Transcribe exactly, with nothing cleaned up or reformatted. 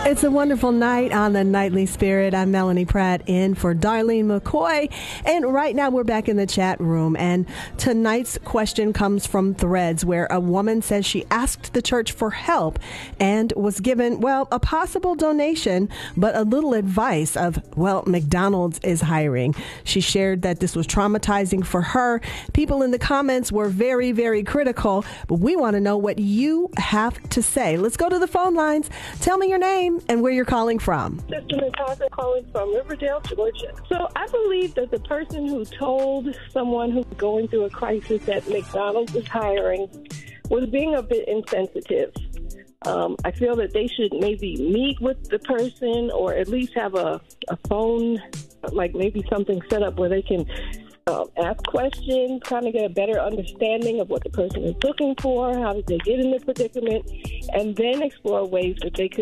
It's a wonderful night on the Nightly Spirit. I'm Melanie Pratt in for Darlene McCoy. And right now we're back in the chat room. And tonight's question comes from Threads, where a woman says she asked the church for help and was given, well, a possible donation, but a little advice of, well, McDonald's is hiring. She shared that this was traumatizing for her. People in the comments were very, very critical, but we want to know what you have to say. Let's go to the phone lines. Tell me your name and where you're calling from. Sister Natasha calling from Riverdale, Georgia. So I believe that the person who told someone who's going through a crisis that McDonald's is hiring was being a bit insensitive. Um, I feel that they should maybe meet with the person or at least have a, a phone, like maybe something set up where they can Um, ask questions, kind of get a better understanding of what the person is looking for, how did they get in this predicament, and then explore ways that they could